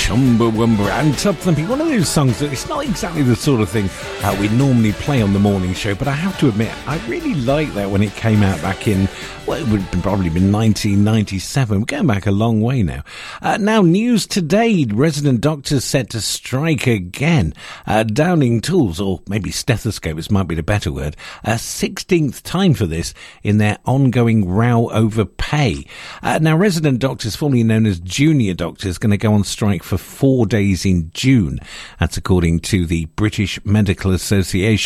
Chumbawamba and Tub Thumping, one of those songs that it's not exactly the sort of thing we normally play on the morning show, but I have to admit I really liked that when it came out back in, well, it would have probably been 1997. We're going back a long way now. Now, news today, resident doctors set to strike again. Downing Tools, or maybe stethoscopes might be the better word, 16th time for this in their ongoing row over pay. Now, resident doctors, formerly known as junior doctors, going to go on strike for 4 days in June. That's according to the British Medical Association.